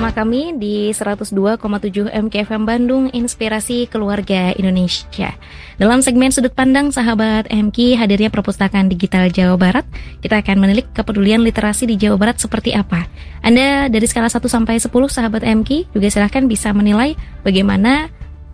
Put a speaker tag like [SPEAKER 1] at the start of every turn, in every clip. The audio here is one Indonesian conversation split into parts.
[SPEAKER 1] bersama kami di 102,7 MKFM Bandung, Inspirasi Keluarga Indonesia. Dalam segmen Sudut Pandang Sahabat MK, hadirnya Perpustakaan Digital Jawa Barat, kita akan menilik kepedulian literasi di Jawa Barat seperti apa. Anda dari skala 1 sampai 10 Sahabat MK juga silahkan bisa menilai bagaimana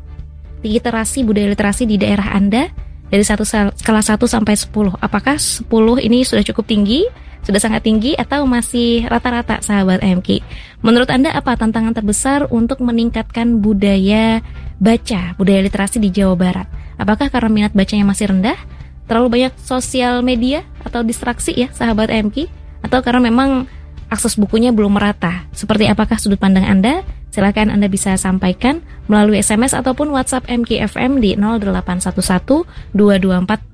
[SPEAKER 1] budaya literasi di daerah Anda dari skala 1 sampai 10. Apakah 10 ini sudah cukup tinggi? Sudah sangat tinggi atau masih rata-rata Sahabat MK? Menurut Anda apa tantangan terbesar untuk meningkatkan budaya literasi di Jawa Barat? Apakah karena minat bacanya masih rendah, terlalu banyak sosial media atau distraksi ya Sahabat MK? Atau karena memang akses bukunya belum merata? Seperti apakah sudut pandang Anda? Silakan Anda bisa sampaikan melalui SMS ataupun WhatsApp MKFM di 0811 224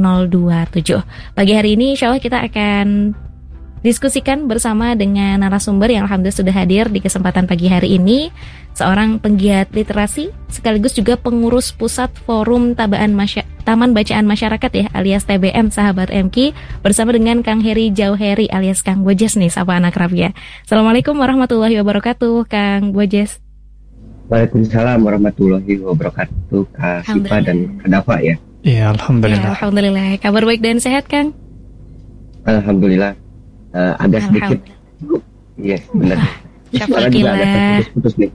[SPEAKER 1] 1027. Pagi hari ini insya Allah kita akan diskusikan bersama dengan narasumber yang alhamdulillah sudah hadir di kesempatan pagi hari ini, seorang penggiat literasi sekaligus juga pengurus pusat Forum Taman Bacaan Masyarakat ya alias TBM Sahabat MK, bersama dengan Kang Heri Jauheri alias Kang Bojes nih, sapa anak rakyat. Assalamualaikum warahmatullahi wabarakatuh Kang Bojes.
[SPEAKER 2] Waalaikumsalam warahmatullahi wabarakatuh Kak Sipa dan Kak Dafa ya.
[SPEAKER 3] Iya, alhamdulillah.
[SPEAKER 1] Ya, alhamdulillah. Kabar baik dan sehat, Kang?
[SPEAKER 2] Alhamdulillah. Agak sedikit. Iya, benar.
[SPEAKER 1] Syafakillah.
[SPEAKER 2] Ada putus-putus nih.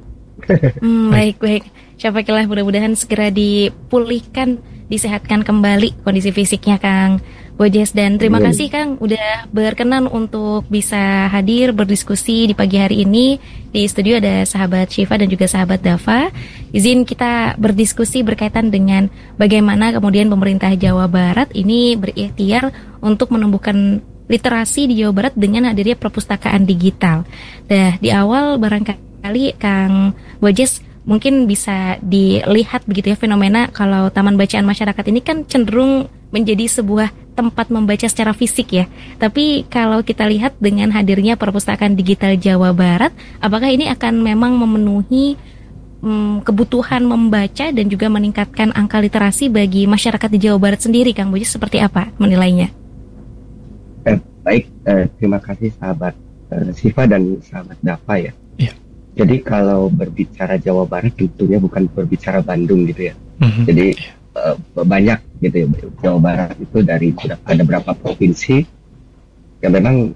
[SPEAKER 1] Baik. Syafakillah, mudah-mudahan segera dipulihkan, disehatkan kembali kondisi fisiknya, Kang Bojes. Dan terima kasih, Kang, udah berkenan untuk bisa hadir berdiskusi di pagi hari ini. Di studio ada sahabat Syifa dan juga sahabat Dafa. Izin kita berdiskusi berkaitan dengan bagaimana kemudian pemerintah Jawa Barat ini berikhtiar untuk menumbuhkan literasi di Jawa Barat dengan hadirnya perpustakaan digital. Nah, di awal barangkali Kang Bojes mungkin bisa dilihat begitu ya fenomena kalau Taman Bacaan Masyarakat ini kan cenderung menjadi sebuah tempat membaca secara fisik ya. Tapi kalau kita lihat dengan hadirnya perpustakaan digital Jawa Barat, apakah ini akan memang memenuhi kebutuhan membaca dan juga meningkatkan angka literasi bagi masyarakat di Jawa Barat sendiri, Kang Bojes, seperti apa menilainya?
[SPEAKER 2] Baik, terima kasih sahabat Sifa dan sahabat Dafa ya. Jadi kalau berbicara Jawa Barat tentunya bukan berbicara Bandung gitu ya. Jadi banyak gitu ya, Jawa Barat itu ada berapa provinsi yang memang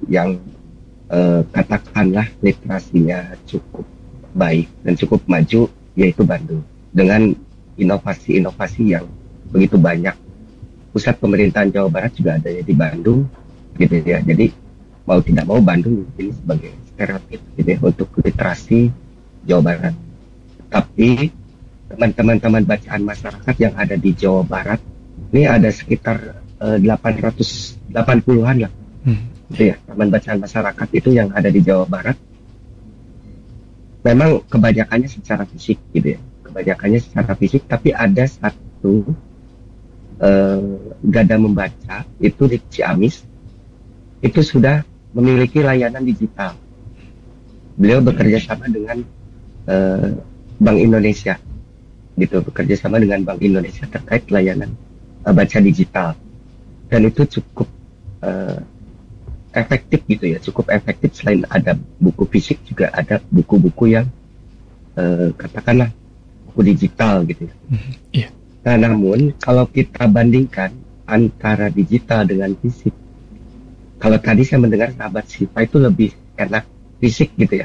[SPEAKER 2] katakanlah literasinya cukup baik dan cukup maju, yaitu Bandung, dengan inovasi-inovasi yang begitu banyak. Pusat pemerintahan Jawa Barat juga ada di Bandung gitu ya. Jadi mau tidak mau Bandung ini sebagai stereotip gitu ya, untuk literasi Jawa Barat. Tapi teman-teman bacaan masyarakat yang ada di Jawa Barat ini ada sekitar 880-an lah. Gitu ya, taman bacaan masyarakat itu yang ada di Jawa Barat. Memang kebanyakannya secara fisik gitu ya. Tapi ada satu Gada Membaca itu di Ciamis, itu sudah memiliki layanan digital. Beliau bekerja sama dengan Bank Indonesia gitu, terkait layanan baca digital, dan itu cukup efektif gitu ya, selain ada buku fisik juga ada buku-buku yang katakanlah buku digital gitu ya. Nah, namun kalau kita bandingkan antara digital dengan fisik, kalau tadi saya mendengar sahabat Sifa itu lebih enak fisik gitu ya.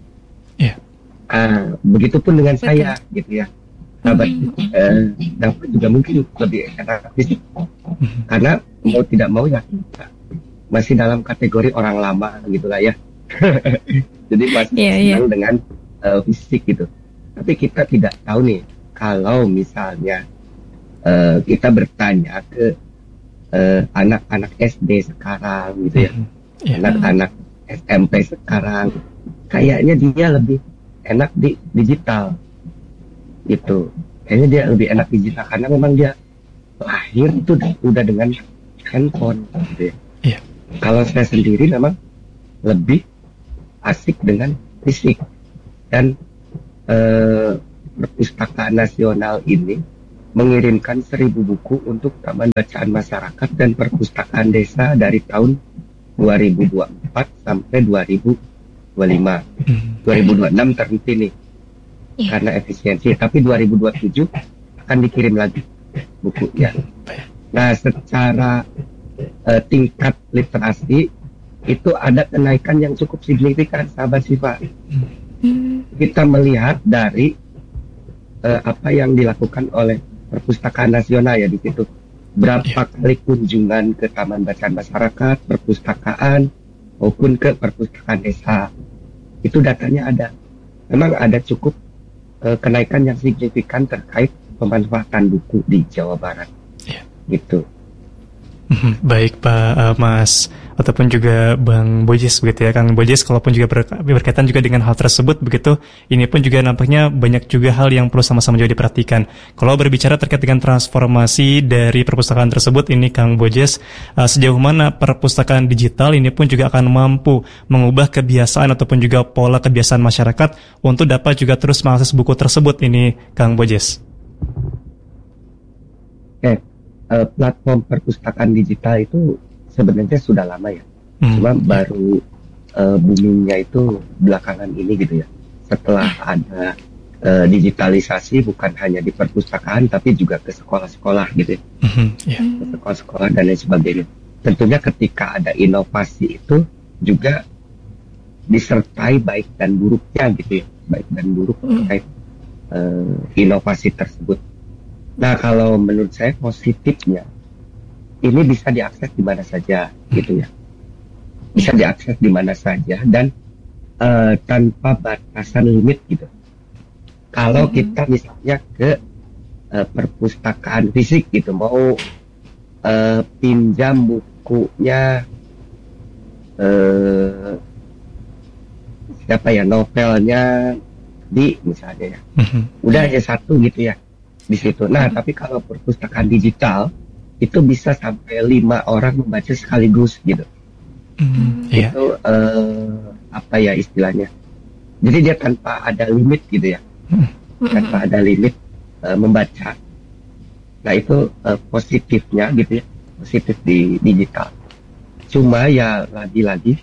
[SPEAKER 2] Begitupun dengan saya gitu ya. Sahabat dapat juga mungkin lebih enak fisik. Karena mau tidak mau ya masih dalam kategori orang lama gitulah ya. Jadi masih senang dengan fisik gitu. Tapi kita tidak tahu nih, kalau misalnya kita bertanya ke anak-anak SD sekarang gitu ya, anak-anak SMP sekarang, kayaknya dia lebih enak di digital gitu. Kayaknya dia lebih enak digital karena memang dia lahir itu udah dengan handphone gitu ya. Kalau saya sendiri memang lebih asik dengan fisik, dan Perpustakaan Nasional ini mengirimkan 1000 buku untuk Taman Bacaan Masyarakat dan Perpustakaan Desa dari tahun 2024 sampai 2025 2026 terhenti nih karena efisiensi, tapi 2027 akan dikirim lagi bukunya. Nah, secara tingkat literasi itu ada kenaikan yang cukup signifikan, sahabat Siva. Kita melihat dari apa yang dilakukan oleh Perpustakaan Nasional ya di situ. Berapa kali kunjungan ke Taman Bacaan Masyarakat, perpustakaan, maupun ke perpustakaan desa. Itu datanya ada. Memang ada cukup kenaikan yang signifikan terkait pemanfaatan buku di Jawa Barat. Gitu.
[SPEAKER 3] Baik Pak Mas ataupun juga Bang Bojis begitu ya, Kang Bojis, kalaupun juga berkaitan juga dengan hal tersebut begitu, ini pun juga nampaknya banyak juga hal yang perlu sama-sama juga diperhatikan. Kalau berbicara terkait dengan transformasi dari perpustakaan tersebut, ini Kang Bojis, sejauh mana perpustakaan digital ini pun juga akan mampu mengubah kebiasaan ataupun juga pola kebiasaan masyarakat untuk dapat juga terus mengakses buku tersebut, ini Kang Bojis.
[SPEAKER 2] Platform perpustakaan digital itu sebenarnya sudah lama ya, cuma baru boomingnya itu belakangan ini gitu ya. Setelah ada digitalisasi bukan hanya di perpustakaan tapi juga ke sekolah-sekolah gitu ya, ke sekolah-sekolah dan lain sebagainya. Tentunya ketika ada inovasi itu juga disertai baik dan buruknya gitu ya, baik dan buruk terkait inovasi tersebut. Nah, kalau menurut saya positifnya ini bisa diakses di mana saja gitu ya, bisa diakses di mana saja dan tanpa batasan limit gitu. Kalau kita misalnya ke perpustakaan fisik gitu, mau pinjam bukunya siapa ya, novelnya di misalnya ya, udah aja satu gitu ya di situ. Nah, tapi kalau perpustakaan digital itu bisa sampai 5 orang membaca sekaligus gitu. Itu apa ya istilahnya? Jadi dia tanpa ada limit gitu ya, tanpa ada limit membaca. Nah, itu positifnya gitu ya, positif di digital. Cuma ya lagi-lagi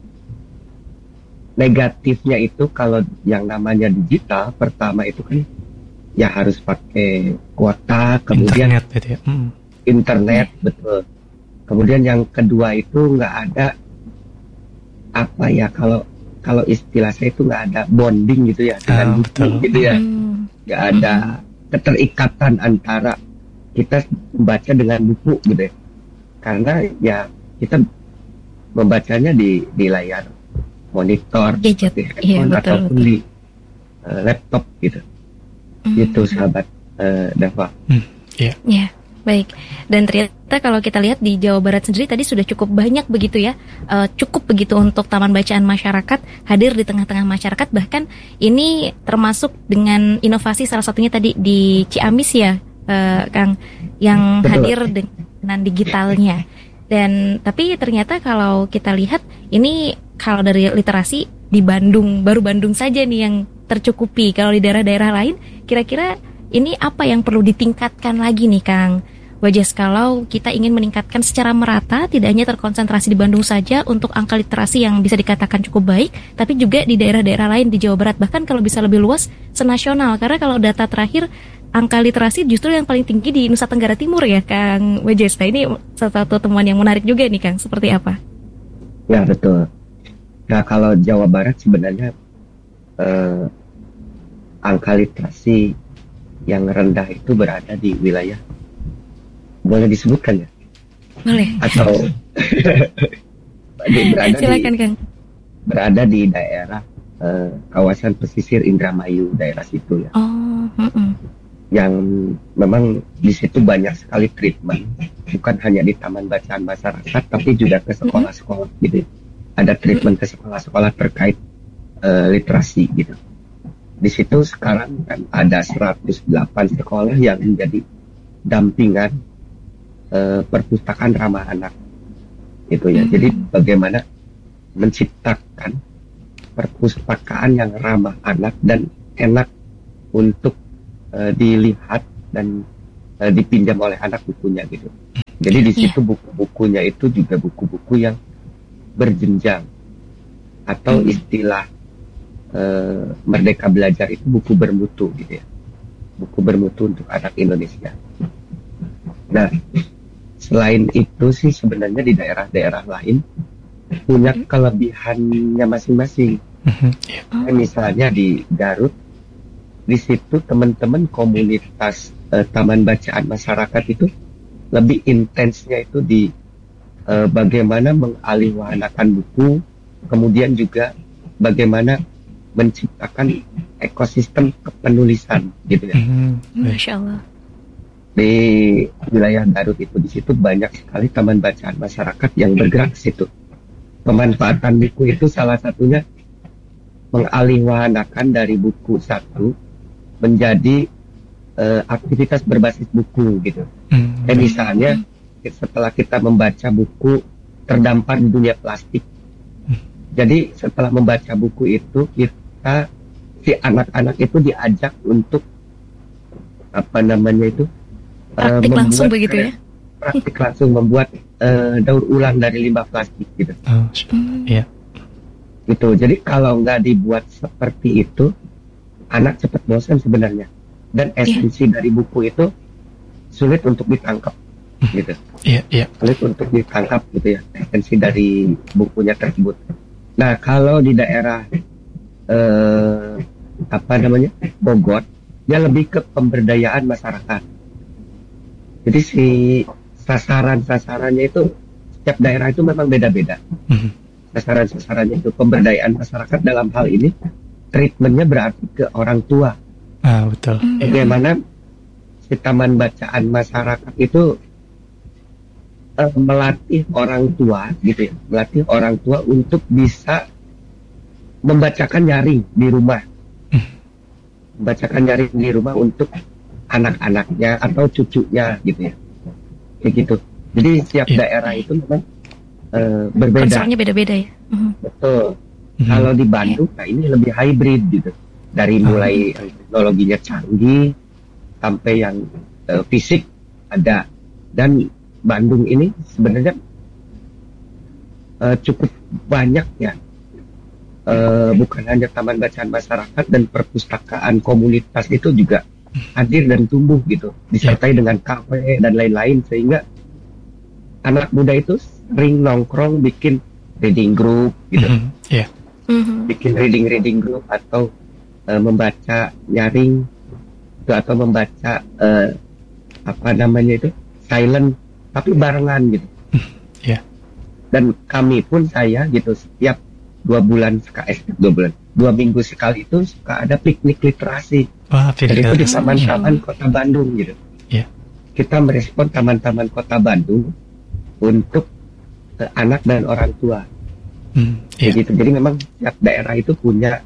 [SPEAKER 2] negatifnya itu kalau yang namanya digital, pertama itu kan ya harus pakai kuota, kemudian
[SPEAKER 3] internet gitu ya.
[SPEAKER 2] Internet, betul. Kemudian yang kedua itu nggak ada apa ya, kalau istilah saya itu nggak ada bonding gitu ya dengan buku gitu ya, nggak ada keterikatan antara kita membaca dengan buku gitu ya, karena ya kita membacanya di layar monitor,
[SPEAKER 1] gadget,
[SPEAKER 2] ataupun di laptop gitu. Itu sahabat Dava.
[SPEAKER 1] Ya, baik. Dan ternyata kalau kita lihat di Jawa Barat sendiri tadi sudah cukup banyak begitu ya, cukup begitu untuk Taman Bacaan Masyarakat hadir di tengah-tengah masyarakat. Bahkan ini termasuk dengan inovasi salah satunya tadi di Ciamis ya, Kang, yang hadir dengan digitalnya. Dan tapi ternyata kalau kita lihat ini kalau dari literasi di Bandung, baru Bandung saja nih yang tercukupi. Kalau di daerah-daerah lain, kira-kira ini apa yang perlu ditingkatkan lagi nih, Kang Bojis, kalau kita ingin meningkatkan secara merata, tidak hanya terkonsentrasi di Bandung saja untuk angka literasi yang bisa dikatakan cukup baik, tapi juga di daerah-daerah lain di Jawa Barat, bahkan kalau bisa lebih luas, senasional. Karena kalau data terakhir, angka literasi justru yang paling tinggi di Nusa Tenggara Timur ya, Kang Bojis. Nah, ini satu temuan yang menarik juga nih, Kang. Seperti apa?
[SPEAKER 2] Ya, betul. Nah, kalau Jawa Barat sebenarnya angka literasi yang rendah itu berada di wilayah, boleh disebutkan ya?
[SPEAKER 1] Boleh.
[SPEAKER 2] Atau
[SPEAKER 1] silakan, Kang.
[SPEAKER 2] Berada di daerah kawasan pesisir Indramayu, daerah situ ya. Yang memang di situ banyak sekali treatment, bukan hanya di Taman Bacaan Masyarakat, tapi juga ke sekolah-sekolah gitu. Ada treatment ke sekolah-sekolah terkait literasi gitu. Di situ sekarang kan ada 108 sekolah yang menjadi dampingan perpustakaan ramah anak itu ya. Jadi bagaimana menciptakan perpustakaan yang ramah anak dan enak untuk dilihat dan dipinjam oleh anak bukunya gitu. Jadi di situ buku-bukunya itu juga buku-buku yang berjenjang. atau istilah Merdeka Belajar itu buku bermutu gitu ya, buku bermutu untuk anak Indonesia. Nah, selain itu sih sebenarnya di daerah-daerah lain punya kelebihannya masing-masing. Misalnya di Garut, di situ teman-teman komunitas taman bacaan masyarakat itu lebih intensnya itu di bagaimana mengalihwahanakan buku, kemudian juga bagaimana menciptakan ekosistem kepenulisan gitu ya.
[SPEAKER 1] Masya Allah.
[SPEAKER 2] Di wilayah Garut itu di situ banyak sekali taman bacaan masyarakat yang bergerak ke situ. Pemanfaatan buku itu salah satunya mengalihwahanakan dari buku satu menjadi aktivitas berbasis buku gitu. Misalnya setelah kita membaca buku terdampar di dunia plastik, jadi setelah membaca buku itu si anak-anak itu diajak untuk
[SPEAKER 1] praktik langsung begitu ya?
[SPEAKER 2] Praktik langsung membuat daur ulang dari limbah plastik gitu.
[SPEAKER 3] Iya.
[SPEAKER 2] Gitu. Jadi kalau nggak dibuat seperti itu, anak cepat bosan sebenarnya. Dan esensi dari buku itu sulit untuk ditangkap, gitu.
[SPEAKER 3] Iya.
[SPEAKER 2] Sulit untuk ditangkap gitu ya, esensi dari bukunya tersebut. Nah, kalau di daerah Bogor, dia lebih ke pemberdayaan masyarakat. Jadi si sasarannya itu setiap daerah itu memang beda-beda. Sasarannya itu pemberdayaan masyarakat dalam hal ini treatmentnya berarti ke orang tua.
[SPEAKER 3] Betul.
[SPEAKER 2] Bagaimana si taman bacaan masyarakat itu melatih orang tua gitu ya, melatih orang tua untuk bisa membacakan nyaring di rumah, membacakan nyaring di rumah untuk anak-anaknya atau cucunya gitu ya, kayak gitu. Jadi setiap daerah itu memang berbeda.
[SPEAKER 1] Konsepnya beda-beda ya.
[SPEAKER 2] Betul. Kalau di Bandung, nah ini lebih hybrid gitu, dari mulai teknologinya canggih sampai yang fisik ada. Dan Bandung ini sebenarnya cukup banyak ya, bukan hanya taman bacaan masyarakat dan perpustakaan komunitas itu juga hadir dan tumbuh gitu, disertai dengan kafe dan lain-lain, sehingga anak muda itu sering nongkrong bikin reading group gitu, bikin reading group atau membaca nyaring itu, atau membaca silent tapi barengan gitu. Dan kami pun saya gitu setiap 2 minggu sekali itu suka ada piknik literasi. Jadi itu di taman-taman kota Bandung gitu. Kita merespon taman-taman kota Bandung untuk anak dan orang tua. Gitu. Jadi memang setiap daerah itu punya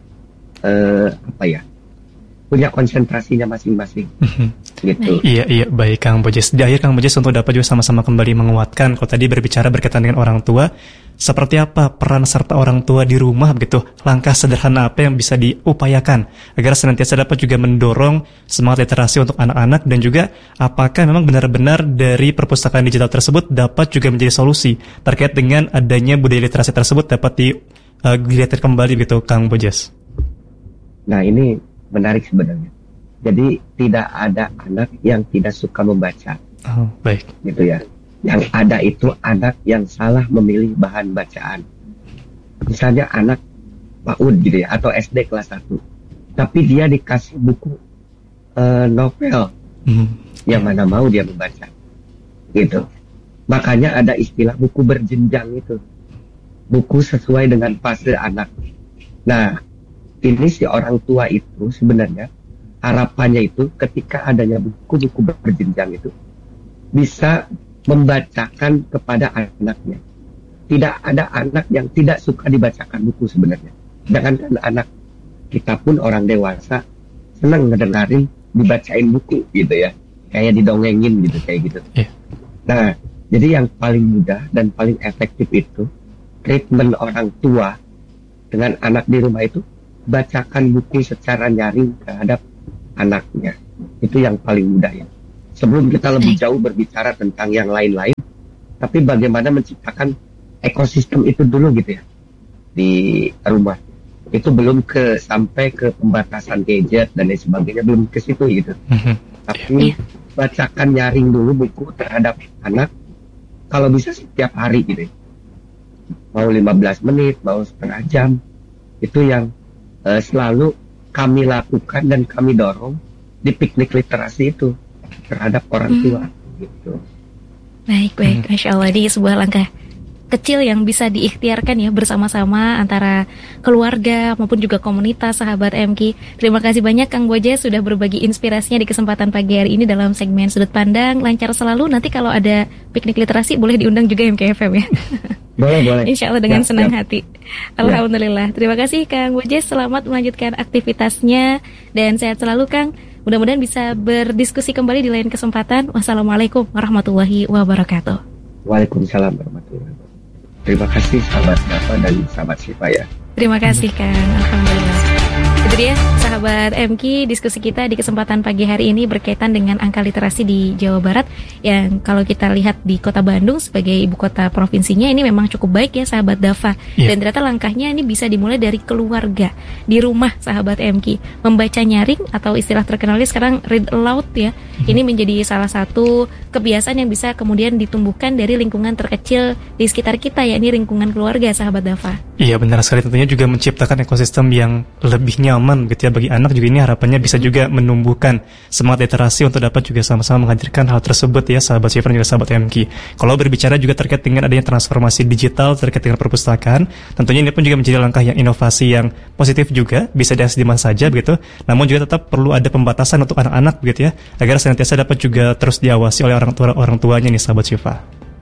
[SPEAKER 2] punya konsentrasinya masing-masing. Gitu.
[SPEAKER 3] Iya, baik Kang Bojes. Di akhir Kang Bojes untuk dapat juga sama-sama kembali menguatkan, kalau tadi berbicara berkaitan dengan orang tua, seperti apa peran serta orang tua di rumah begitu, langkah sederhana apa yang bisa diupayakan agar senantiasa dapat juga mendorong semangat literasi untuk anak-anak, dan juga apakah memang benar-benar dari perpustakaan digital tersebut dapat juga menjadi solusi terkait dengan adanya budaya literasi tersebut dapat dilihat kembali begitu Kang Bojes.
[SPEAKER 2] Nah, ini menarik sebenarnya. Jadi tidak ada anak yang tidak suka membaca.
[SPEAKER 3] Baik.
[SPEAKER 2] Gitu ya. Yang ada itu anak yang salah memilih bahan bacaan. Misalnya anak PAUD gitu ya, atau SD kelas 1. Tapi dia dikasih buku novel. Yang mana mau dia membaca. Gitu. Makanya ada istilah buku berjenjang itu. Buku sesuai dengan fase anak. Nah, ini si orang tua itu sebenarnya harapannya itu ketika adanya buku-buku berjenjang itu bisa membacakan kepada anaknya. Tidak ada anak yang tidak suka dibacakan buku sebenarnya. Jangankan anak, kita pun orang dewasa senang ngedengerin dibacain buku gitu ya, kayak didongengin gitu, kayak gitu. Nah, jadi yang paling mudah dan paling efektif itu treatment orang tua dengan anak di rumah itu bacakan buku secara nyaring terhadap anaknya. Itu yang paling mudah ya. Sebelum kita lebih jauh berbicara tentang yang lain-lain, tapi bagaimana menciptakan ekosistem itu dulu gitu ya. di rumah. Itu belum sampai ke pembatasan gadget dan lain sebagainya, belum ke situ gitu. Tapi bacakan nyaring dulu buku terhadap anak, kalau bisa setiap hari gitu. Mau 15 menit, mau setengah jam, itu yang selalu kami lakukan dan kami dorong di piknik literasi itu terhadap orang tua gitu.
[SPEAKER 1] Baik, Masya Allah, ini sebuah langkah kecil yang bisa diikhtiarkan ya bersama-sama antara keluarga maupun juga komunitas sahabat MK. Terima kasih banyak Kang Bojes sudah berbagi inspirasinya di kesempatan pagi hari ini dalam segmen Sudut Pandang. Lancar selalu, nanti kalau ada piknik literasi boleh diundang juga MKFM ya.
[SPEAKER 2] Boleh.
[SPEAKER 1] Insya Allah dengan senang hati. Alhamdulillah. Terima kasih Kang Bojes, selamat melanjutkan aktivitasnya dan sehat selalu Kang. Mudah-mudahan bisa berdiskusi kembali di lain kesempatan. Wassalamualaikum warahmatullahi wabarakatuh.
[SPEAKER 2] Waalaikumsalam warahmatullahi wabarakatuh. Terima kasih sahabat Dafa dan sahabat Syifa ya.
[SPEAKER 1] Terima kasih Kang, alhamdulillah. Itu dia sahabat MK, diskusi kita di kesempatan pagi hari ini berkaitan dengan angka literasi di Jawa Barat yang kalau kita lihat di kota Bandung sebagai ibu kota provinsinya ini memang cukup baik ya sahabat Dafa. Dan ternyata langkahnya ini bisa dimulai dari keluarga, di rumah sahabat MK. Membaca nyaring atau istilah terkenalnya sekarang read aloud ya. Ini menjadi salah satu kebiasaan yang bisa kemudian ditumbuhkan dari lingkungan terkecil di sekitar kita ya, ini lingkungan keluarga sahabat Dafa.
[SPEAKER 3] Iya benar sekali, tentunya juga menciptakan ekosistem yang lebih nyaman gitu ya bagi anak juga. Ini harapannya bisa juga menumbuhkan semangat literasi untuk dapat juga sama-sama menghadirkan hal tersebut ya sahabat Syifa dan juga sahabat MK. Kalau berbicara juga terkait dengan adanya transformasi digital terkait dengan perpustakaan, tentunya ini pun juga menjadi langkah yang inovasi yang positif juga, bisa diakses di mana saja begitu. Namun juga tetap perlu ada pembatasan untuk anak-anak begitu ya, agar senantiasa dapat juga terus diawasi oleh orang tuanya nih sahabat Syifa.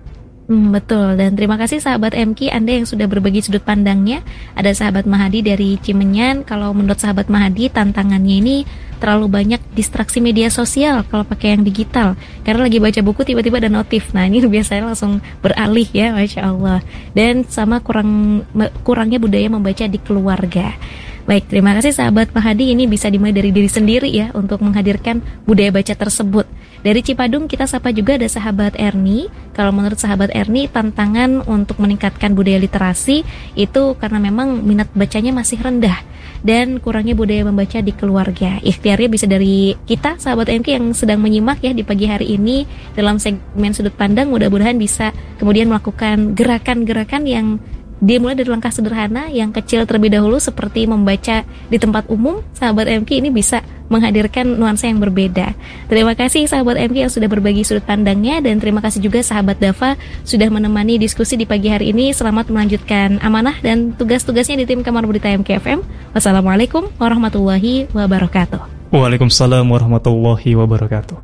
[SPEAKER 1] Betul, dan terima kasih sahabat MK Anda yang sudah berbagi sudut pandangnya. Ada sahabat Mahadi dari Cimenyan. Kalau menurut sahabat Mahadi, tantangannya ini terlalu banyak distraksi media sosial kalau pakai yang digital. Karena lagi baca buku tiba-tiba ada notif. Nah ini biasanya langsung beralih ya, Masya Allah. Dan sama kurangnya budaya membaca di keluarga. Baik, terima kasih sahabat Mahadi. Ini bisa dimulai dari diri sendiri ya untuk menghadirkan budaya baca tersebut. Dari Cipadung kita sapa juga ada sahabat Erni. Kalau menurut sahabat Erni, tantangan untuk meningkatkan budaya literasi itu karena memang minat bacanya masih rendah dan kurangnya budaya membaca di keluarga. Ikhtiarnya bisa dari kita sahabat MK yang sedang menyimak ya di pagi hari ini dalam segmen Sudut Pandang. Mudah-mudahan bisa kemudian melakukan gerakan-gerakan yang dimulai dari langkah sederhana yang kecil terlebih dahulu seperti membaca di tempat umum. Sahabat MK ini bisa menghadirkan nuansa yang berbeda. Terima kasih sahabat MK yang sudah berbagi sudut pandangnya, dan terima kasih juga sahabat Dafa sudah menemani diskusi di pagi hari ini. Selamat melanjutkan amanah dan tugas-tugasnya di tim Kamar Berita MKFM. Wassalamualaikum warahmatullahi wabarakatuh.
[SPEAKER 3] Waalaikumsalam warahmatullahi wabarakatuh.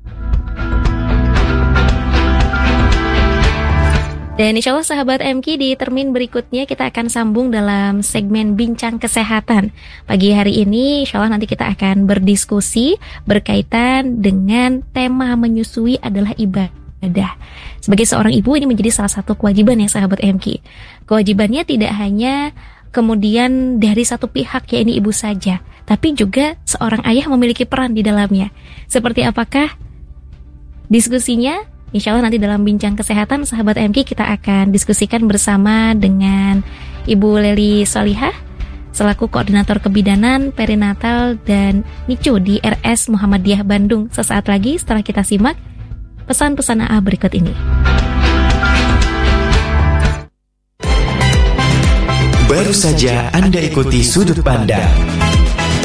[SPEAKER 1] Dan insya Allah sahabat MK, di termin berikutnya kita akan sambung dalam segmen Bincang Kesehatan. Pagi hari ini insya Allah nanti kita akan berdiskusi berkaitan dengan tema menyusui adalah ibadah. Sebagai seorang ibu ini menjadi salah satu kewajiban ya sahabat MK. Kewajibannya tidak hanya kemudian dari satu pihak ya ini ibu saja, tapi juga seorang ayah memiliki peran di dalamnya. Seperti apakah diskusinya? Insya Allah nanti dalam Bincang Kesehatan sahabat MK kita akan diskusikan bersama dengan Ibu Leli Solihah selaku Koordinator Kebidanan, Perinatal, dan NICU di RS Muhammadiyah Bandung. Sesaat lagi setelah kita simak pesan-pesan AA berikut ini.
[SPEAKER 4] Baru saja Anda ikuti Sudut Pandang